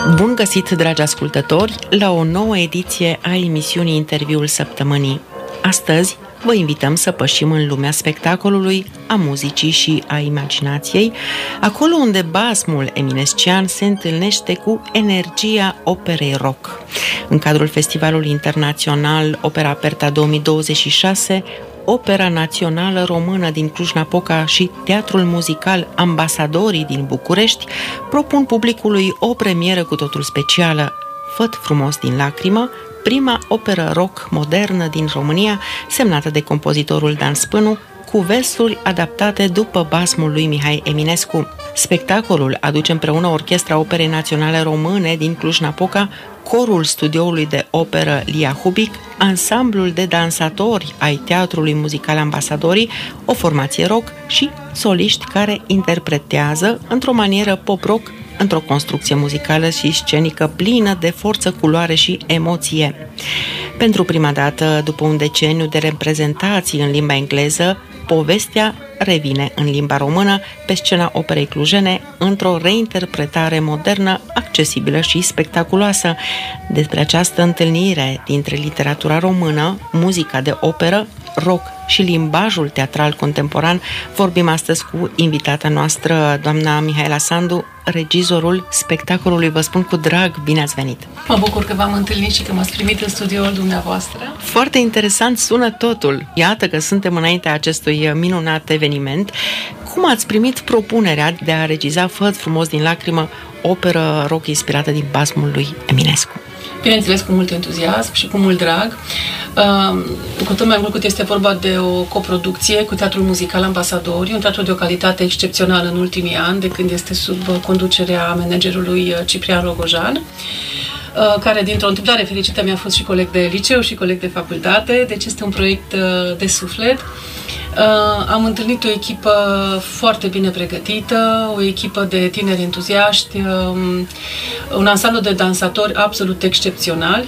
Bun găsit, dragi ascultători, la o nouă ediție a emisiunii Interviul Săptămânii. Astăzi vă invităm să pășim în lumea spectacolului, a muzicii și a imaginației, acolo unde basmul eminescian se întâlnește cu energia operei rock. În cadrul Festivalului Internațional Opera Aperta 2026, Opera Națională Română din Cluj-Napoca și Teatrul Muzical Ambasadorii din București propun publicului o premieră cu totul specială, Făt frumos din lacrimă, prima operă rock modernă din România, semnată de compozitorul Dan Spânu, cu versuri adaptate după basmul lui Mihai Eminescu. Spectacolul aduce împreună Orchestra Operei Naționale Române din Cluj-Napoca, corul studioului de operă Lia Hubic, ansamblul de dansatori ai Teatrului Muzical Ambasadorii, o formație rock și soliști care interpretează într-o manieră pop-rock, într-o construcție muzicală și scenică plină de forță, culoare și emoție. Pentru prima dată, după un deceniu de reprezentații în limba engleză, povestea revine în limba română pe scena Operei Clujene într-o reinterpretare modernă, accesibilă și spectaculoasă. Despre această întâlnire dintre literatura română, muzica de operă, rock și limbajul teatral contemporan vorbim astăzi cu invitata noastră, doamna Mihaela Sandu, regizorul spectacolului. Vă spun cu drag, bine ați venit! Mă bucur că v-am întâlnit și că m-ați primit în studioul dumneavoastră. Foarte interesant sună totul. Iată că suntem înaintea acestui minunat eveniment. Cum ați primit propunerea de a regiza Făt frumos din lacrimă, operă rock inspirată din basmul lui Eminescu? Bineînțeles, cu mult entuziasm și cu mult drag. Cu tot mai mult cât este vorba de o coproducție cu Teatrul Muzical Ambasadorii, un teatru de o calitate excepțională în ultimii ani, de când este sub conducerea managerului Ciprian Rogojan, care, dintr-o întâmplare fericită, mi-a fost și coleg de liceu și coleg de facultate, deci este un proiect de suflet. Am întâlnit o echipă foarte bine pregătită, o echipă de tineri entuziaști, un ansamblu de dansatori absolut excepționali,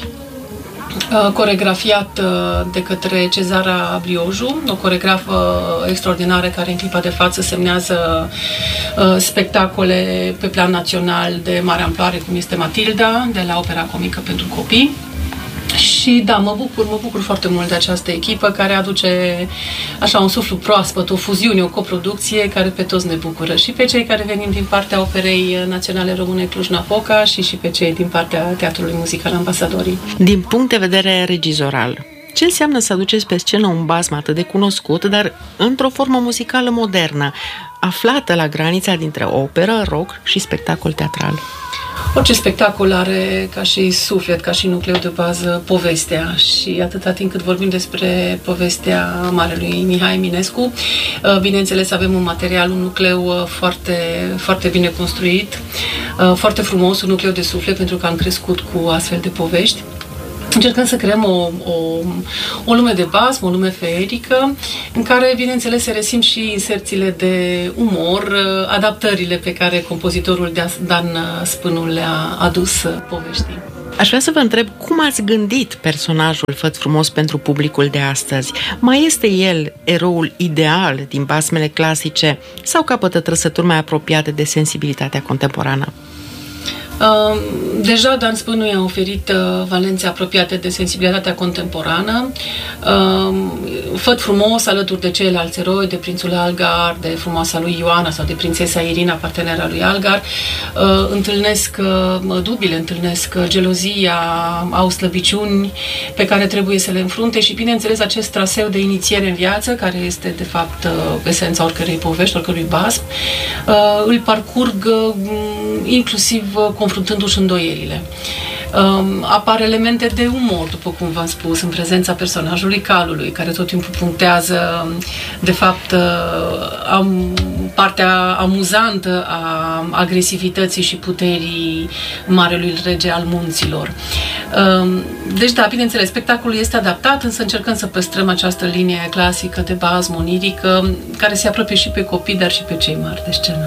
coregrafiat de către Cezara Brioju, o coregrafă extraordinară care în clipa de față semnează spectacole pe plan național de mare amploare, cum este Matilda, de la Opera Comică pentru Copii. Și da, mă bucur foarte mult de această echipă care aduce așa un suflu proaspăt, o fuziune, o coproducție care pe toți ne bucură. Și pe cei care venim din partea Operei Naționale Române Cluj-Napoca și pe cei din partea Teatrului Muzical Ambasadorii. Din punct de vedere regizoral, ce înseamnă să aduceți pe scenă un basm atât de cunoscut, dar într-o formă muzicală modernă, aflată la granița dintre operă, rock și spectacol teatral? Orice spectacol are ca și suflet, ca și nucleu de bază povestea și atâta timp cât vorbim despre povestea marelui Mihai Eminescu, bineînțeles avem un material, un nucleu foarte, foarte bine construit, foarte frumos, un nucleu de suflet pentru că am crescut cu astfel de povești. Încercăm să creăm o lume de basm, o lume feerică, în care, bineînțeles, se resimt și inserțiile de umor, adaptările pe care compozitorul Dan Spânu le-a adus poveștii. Aș vrea să vă întreb cum ați gândit personajul Făt frumos pentru publicul de astăzi. Mai este el eroul ideal din basmele clasice sau capătă trăsături mai apropiate de sensibilitatea contemporană? Deja Dan Spânu i-a oferit valențe apropiate de sensibilitatea contemporană. Făt frumos, alături de ceilalți eroi, de prințul Algar, de frumoasa lui Ioana sau de prințesa Irina, partenera lui Algar, întâlnesc dubile, întâlnesc gelozia, au slăbiciuni pe care trebuie să le înfrunte și, bineînțeles, acest traseu de inițiere în viață, care este, de fapt, esența oricărei povești, oricărui basm, îl parcurg inclusiv confruntându-și îndoierile. Apar elemente de umor, după cum v-am spus, în prezența personajului Calului, care tot timpul punctează, de fapt, partea amuzantă a agresivității și puterii marelui rege al munților. Deci, da, bineînțeles, spectacolul este adaptat, însă încercăm să păstrăm această linie clasică de basm onirică, care se apropie și pe copii, dar și pe cei mari de scenă.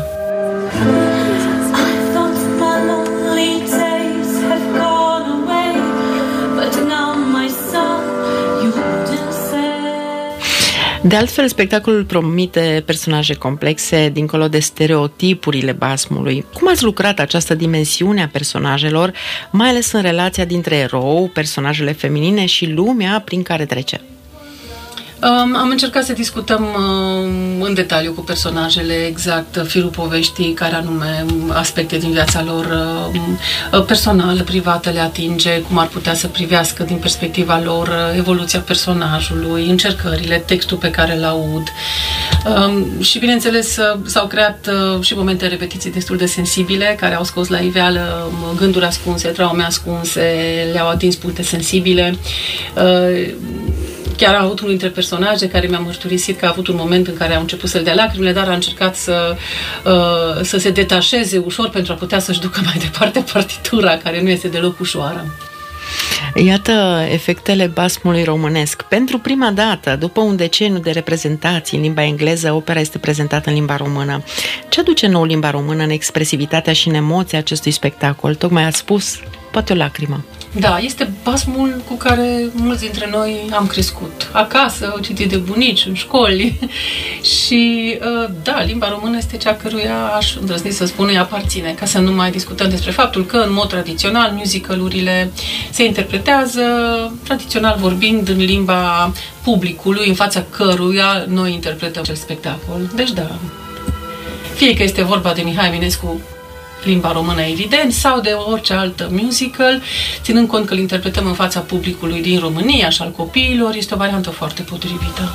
De altfel, spectacolul promite personaje complexe, dincolo de stereotipurile basmului. Cum ați lucrat această dimensiune a personajelor, mai ales în relația dintre erou, personajele feminine și lumea prin care trece? Am încercat să discutăm în detaliu cu personajele exact firul poveștii, care anume aspecte din viața lor personală, privată le atinge, cum ar putea să privească din perspectiva lor evoluția personajului, încercările, textul pe care îl aud. Și bineînțeles s-au creat și momente repetiții destul de sensibile, care au scos la iveală gânduri ascunse, traume ascunse, le-au atins puncte sensibile. Chiar a avut unul dintre personaje care mi-a mărturisit că a avut un moment în care a început să-l dea lacrimile, dar a încercat să se detașeze ușor pentru a putea să-și ducă mai departe partitura, care nu este deloc ușoară. Iată efectele basmului românesc. Pentru prima dată, după un deceniu de reprezentații în limba engleză, opera este prezentată în limba română. Ce aduce nou limba română în expresivitatea și în emoția acestui spectacol? Tocmai ați spus, poate o lacrimă. Da, este basmul cu care mulți dintre noi am crescut. Acasă, citit de bunici, în școli. Și da, limba română este cea căruia aș îndrăzni să spun îi aparține, ca să nu mai discutăm despre faptul că în mod tradițional musicalurile se interpretează, tradițional vorbind, în limba publicului, în fața căruia noi interpretăm acel spectacol. Deci da, fie că este vorba de Mihai Eminescu, limba română, evident, sau de orice altă musical, ținând cont că îl interpretăm în fața publicului din România și al copiilor, este o variantă foarte potrivită.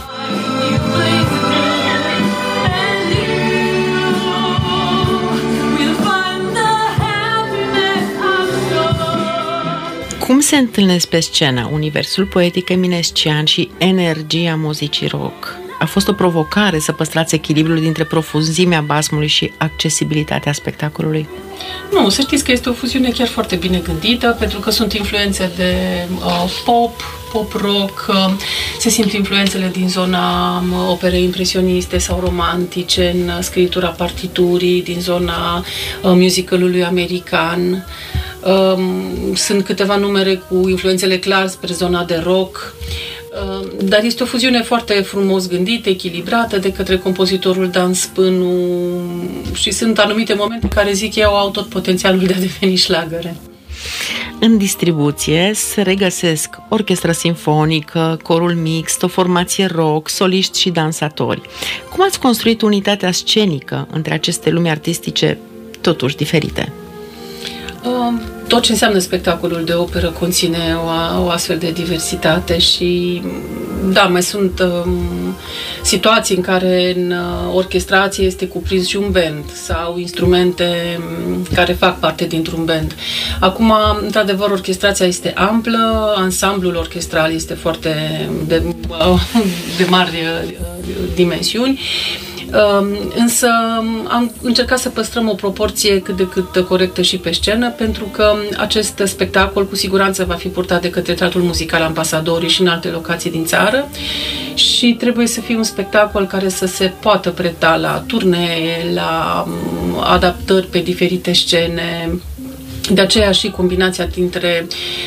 Cum se întâlnesc pe scenă universul poetic eminescian și energia muzicii rock? A fost o provocare să păstrați echilibrul dintre profunzimea basmului și accesibilitatea spectacolului? Nu, să știți că este o fuziune chiar foarte bine gândită, pentru că sunt influențe de pop rock, se simt influențele din zona operei impresioniste sau romantice în scritura partiturii, din zona musicalului american. Sunt câteva numere cu influențele clar spre zona de rock, dar este o fuziune foarte frumos gândită, echilibrată de către compozitorul Dan Spânu și sunt anumite momente care, zic eu, au tot potențialul de a deveni șlagăre. În distribuție se regăsesc orchestră simfonică, corul mixt, o formație rock, soliști și dansatori. Cum ați construit unitatea scenică între aceste lumi artistice totuși diferite? Tot ce înseamnă spectacolul de operă conține o astfel de diversitate și da, mai sunt situații în care în orchestrație este cuprins și un band sau instrumente care fac parte dintr-un band. Acum, într-adevăr, orchestrația este amplă, ansamblul orchestral este foarte de mari dimensiuni, însă am încercat să păstrăm o proporție cât de cât corectă și pe scenă, pentru că acest spectacol cu siguranță va fi purtat de către Teatrul Muzical Ambasadorii și în alte locații din țară și trebuie să fie un spectacol care să se poată preta la turnee, la adaptări pe diferite scene. De aceea și combinația dintre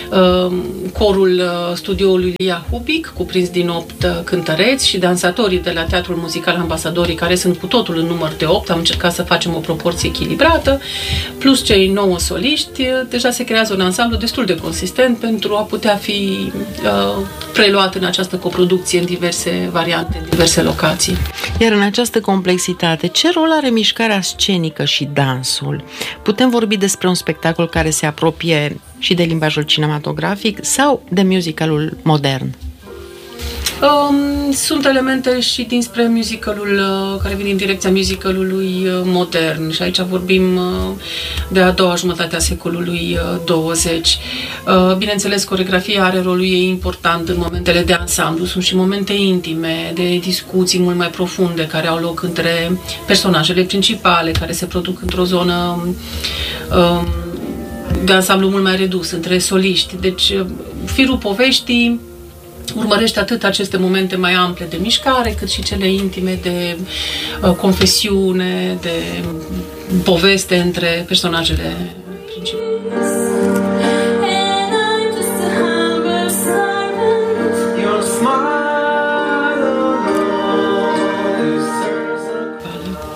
corul studioului Ilia Hubic, cuprins din 8 cântăreți, și dansatorii de la Teatrul Muzical Ambasadorii, care sunt cu totul în număr de 8, am încercat să facem o proporție echilibrată, plus cei 9 soliști, deja se creează un ansamblu destul de consistent pentru a putea fi preluat în această coproducție în diverse variante, în diverse locații. Iar în această complexitate, ce rol are mișcarea scenică și dansul? Putem vorbi despre un spectacol care se apropie și de limbajul cinematografic sau de musicalul modern? Sunt elemente și dinspre musicalul care vin în direcția musicalului modern și aici vorbim de a doua jumătate a secolului 20. Bineînțeles, coreografia are rolul ei important în momentele de ansamblu. Sunt și momente intime, de discuții mult mai profunde care au loc între personajele principale, care se produc într-o zonă de ansamblu mult mai redus, între soliști. Deci, firul poveștii urmărește atât aceste momente mai ample de mișcare, cât și cele intime de confesiune, de poveste între personajele principale.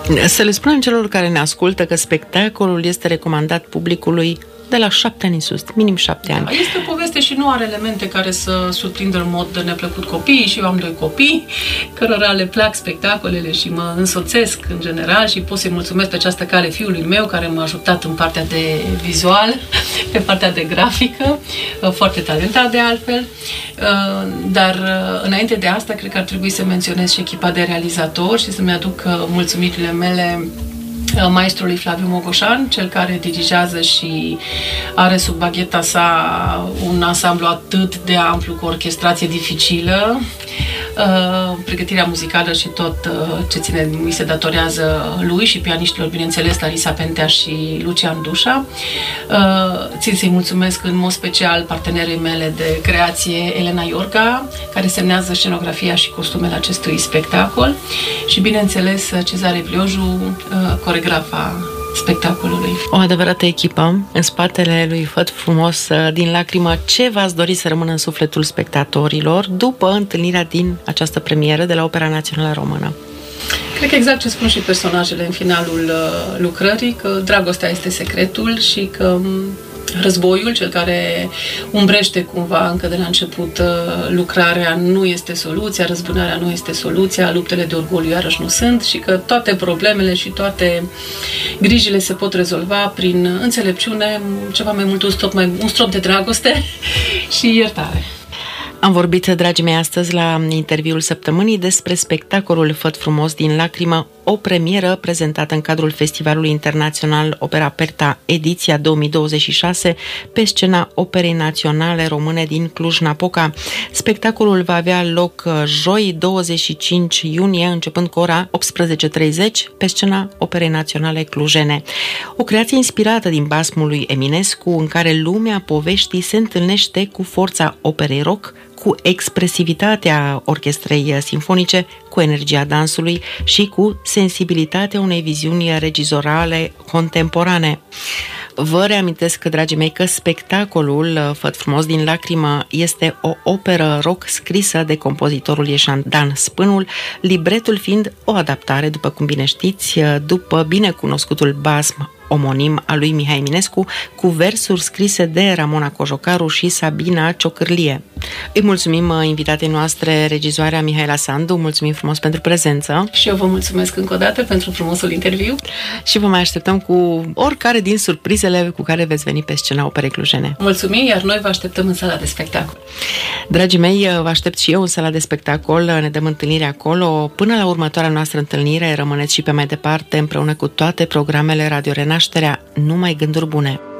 Să le spunem celor care ne ascultă că spectacolul este recomandat publicului de la 7 ani în sus, minim 7 ani. Este o poveste și nu are elemente care să surprindă în mod neplăcut copiii, și eu am 2 copii cărora le plac spectacolele și mă însoțesc în general și pot să-i mulțumesc pe această cale fiului meu care m-a ajutat în partea de vizual, pe partea de grafică, foarte talentat de altfel, dar înainte de asta cred că ar trebui să menționez și echipa de realizatori și să-mi aduc mulțumirile mele maestrului Flaviu Mogoșan, cel care dirigează și are sub bagheta sa un ansamblu atât de amplu, cu orchestrație dificilă, pregătirea muzicală și tot ce îi se datorează lui și pianiștilor, bineînțeles, Larisa Pentea și Lucian Dușa. Țin să-i mulțumesc în mod special partenerii mele de creație, Elena Iorga, care semnează scenografia și costumele acestui spectacol, și, bineînțeles, Cezare Blioju, coregrafa spectacolului. O adevărată echipă în spatele lui Făt Frumos din Lacrimă. Ce v-ați dori să rămână în sufletul spectatorilor după întâlnirea din această premieră de la Opera Națională Română? Cred că exact ce spun și personajele în finalul lucrării, că dragostea este secretul și că războiul, cel care umbrește cumva încă de la început lucrarea, nu este soluția, răzbunarea nu este soluția, luptele de orgoliu iarăși nu sunt, și că toate problemele și toate grijile se pot rezolva prin înțelepciune, ceva mai mult un strop de dragoste și iertare. Am vorbit, dragii mei, astăzi la interviul săptămânii despre spectacolul Făt Frumos din Lacrimă, o premieră prezentată în cadrul Festivalului Internațional Opera Aperta, ediția 2026, pe scena Operei Naționale Române din Cluj-Napoca. Spectacolul va avea loc joi, 25 iunie, începând cu ora 18:30, pe scena Operei Naționale Clujene. O creație inspirată din basmul lui Eminescu, în care lumea poveștii se întâlnește cu forța operei rock, cu expresivitatea orchestrei sinfonice, cu energia dansului și cu sensibilitatea unei viziuni regizorale contemporane. Vă reamintesc, dragii mei, că spectacolul Făt Frumos din Lacrimă este o operă rock scrisă de compozitorul ieșan Dan Spânul, libretul fiind o adaptare, după cum bine știți, după binecunoscutul basm omonim al lui Mihai Eminescu, cu versuri scrise de Ramona Cojocaru și Sabina Ciocârlie. Îi mulțumim invitatei noastre, regizoarea Mihaela Sandu, mulțumim frumos pentru prezență. Și eu vă mulțumesc încă o dată pentru frumosul interviu. Și vă mai așteptăm cu oricare din surprizele cu care veți veni pe scena Operei Clujene. Mulțumim, iar noi vă așteptăm în sala de spectacol. Dragii mei, vă aștept și eu în sala de spectacol, ne dăm întâlnire acolo. Până la următoarea noastră întâlnire, rămâneți și pe mai departe împreună cu toate programele Radio Renașterea. Numai gânduri bune!